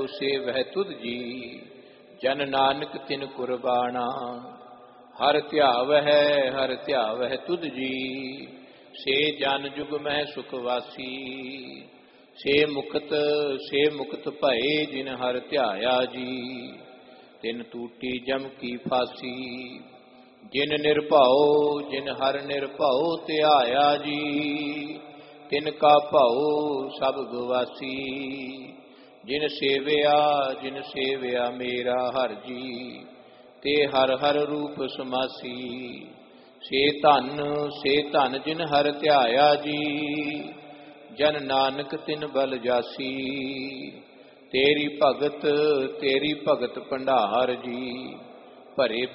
सेवह तुध जी, जन नानक तिन कुर्बाना। हर ध्यावह तुध जी, से जन जुग मह सुखवासी। से मुक्त भये जिन हर ध्याया जी, तिन टूटी जम की फांसी। जिन हर निर्भਉ ਧਿਆਇਆ जी, तिन का भਉ सब गवासी। जिन सेविया मेरा हर जी, ते हर हर रूप समासी। से धन जिन हर ध्याया जी, जन नानक तिन बल जासी। तेरी भगत भंडार जी, भरे